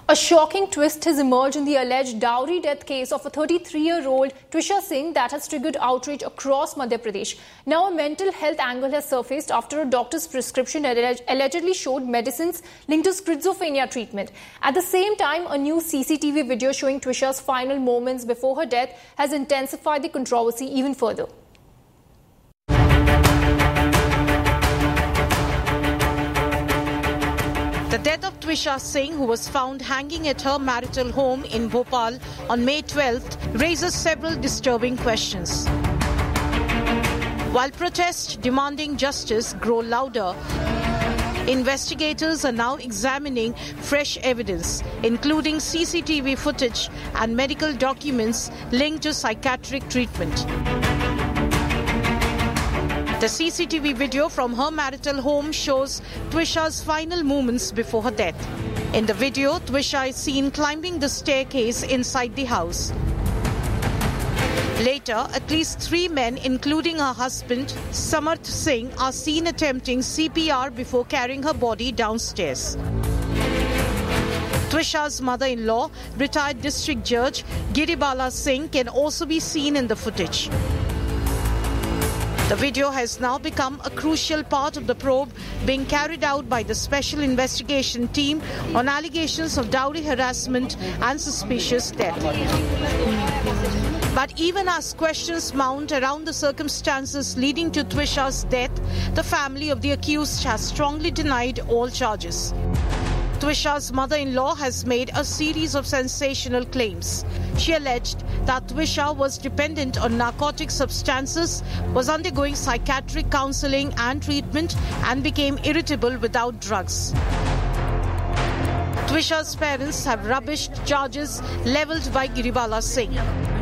A shocking twist has emerged in the alleged dowry death case of a 33-year-old Twisha Singh that has triggered outrage across Madhya Pradesh. Now, a mental health angle has surfaced after a doctor's prescription allegedly showed medicines linked to schizophrenia treatment. At the same time, a new CCTV video showing Twisha's final moments before her death has intensified the controversy even further. The death of Twisha Singh, who was found hanging at her marital home in Bhopal on May 12th, raises several disturbing questions. While protests demanding justice grow louder, investigators are now examining fresh evidence, including CCTV footage and medical documents linked to psychiatric treatment. The CCTV video from her marital home shows Twisha's final moments before her death. In the video, Twisha is seen climbing the staircase inside the house. Later, at least 3 men, including her husband, Samarth Singh, are seen attempting CPR before carrying her body downstairs. Twisha's mother-in-law, retired district judge Giribala Singh, can also be seen in the footage. The video has now become a crucial part of the probe being carried out by the Special Investigation Team on allegations of dowry harassment and suspicious death. But even as questions mount around the circumstances leading to Twisha's death, the family of the accused has strongly denied all charges. Twisha's mother-in-law has made a series of sensational claims. She alleged that Twisha was dependent on narcotic substances, was undergoing psychiatric counseling and treatment, and became irritable without drugs. Twisha's parents have rubbished charges levelled by Giribala Singh.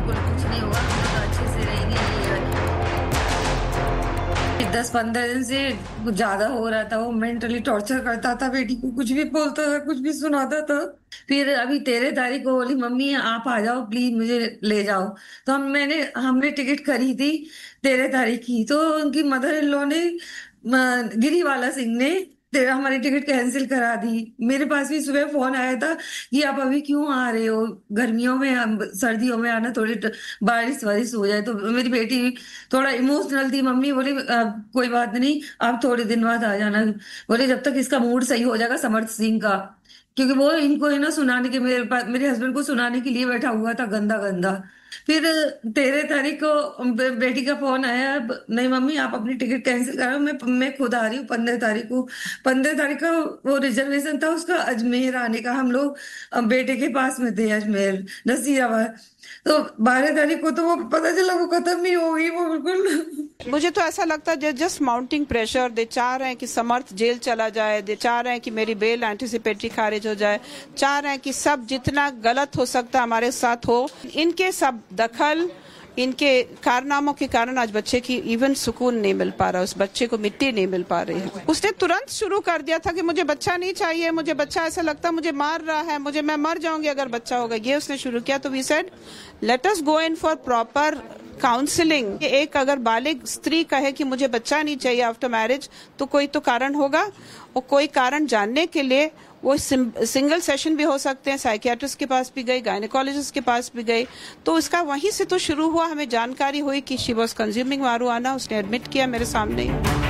10-15 दिन से ज्यादा हो रहा था। वो mentally torture करता था, बेटी को कुछ भी बोलता था, कुछ भी सुनाता था। फिर अभी 13 तारीख को बोली, मम्मी आप आ जाओ प्लीज, मुझे ले जाओ। तो हमने टिकट करी थी 13 तारीख की। तो उनकी मदर इन लॉ ने, गिरीवाला सिंह ने हमारी टिकट कैंसिल करा दी। मेरे पास भी सुबह फोन आया था कि आप अभी क्यों आ रहे हो, गर्मियों में सर्दियों में आना, थोड़ी बारिश वारिश हो जाए। तो मेरी बेटी थोड़ा इमोशनल थी। मम्मी बोली कोई बात नहीं, आप थोड़े दिन बाद आ जाना। बोले जब तक इसका मूड सही हो जाएगा समर्थ सिंह का, क्योंकि वो इनको है ना सुनाने के, मेरे हस्बैंड को सुनाने के लिए बैठा हुआ था गंदा गंदा। फिर 13 तारीख को बेटी का फोन आया, नहीं मम्मी आप अपनी टिकट कैंसिल करो, मैं खुद आ रही हूँ 15 तारीख को। 15 तारीख का वो रिजर्वेशन था उसका अजमेर आने का। हम लोग बेटे के पास में थे अजमेर नसीराबाद। तो 12 तारीख को तो वो पता चला वो खत्म ही हो गई वो बिल्कुल। मुझे तो ऐसा लगता है जस्ट माउंटिंग प्रेशर। दे चाह रहे हैं कि समर्थ जेल चला जाए, दे चाह रहे हैं कि मेरी बेल एंटिसिपेटरी खारिज हो जाए, चाह रहे हैं कि सब जितना गलत हो सकता है हमारे साथ हो। इनके सब दखल, इनके कारनामों के कारण आज बच्चे की इवन सुकून नहीं मिल पा रहा, उस बच्चे को मिट्टी नहीं मिल पा रही है। उसने तुरंत शुरू कर दिया था कि मुझे बच्चा नहीं चाहिए, मुझे बच्चा ऐसा लगता मुझे मार रहा है, मैं मर जाऊंगी अगर बच्चा होगा, ये उसने शुरू किया। तो we said let us go in for proper counselling. एक अगर बालिग स्त्री कहे कि मुझे बच्चा नहीं चाहिए आफ्टर मैरिज, तो कोई तो कारण होगा। और कोई कारण जानने के लिए वो सिंगल सेशन भी हो सकते हैं। साइकियाट्रिस्ट के पास भी गई, गायनेकोलॉजिस्ट के पास भी गई, तो इसका वहीं से तो शुरू हुआ। हमें जानकारी हुई कि शी वाज कंज्यूमिंग marijuana, उसने एडमिट किया मेरे सामने।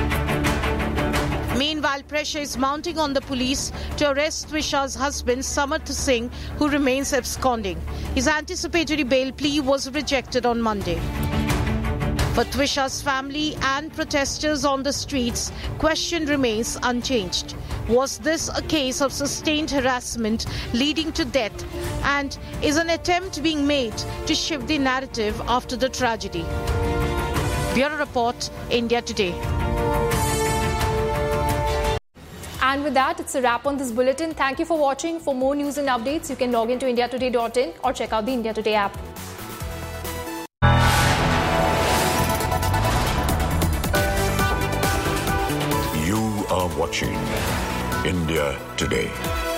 Meanwhile, pressure is mounting on the police to arrest Twisha's husband, Samarth Singh, who remains absconding. His anticipatory bail plea was rejected on Monday. For Twisha's family and protesters on the streets, question remains unchanged. Was this a case of sustained harassment leading to death? And is an attempt being made to shift the narrative after the tragedy? Bureau Report, India Today. And with that, it's a wrap on this bulletin. Thank you for watching. For more news and updates, you can log into indiatoday.in or check out the India Today app. You are watching India Today.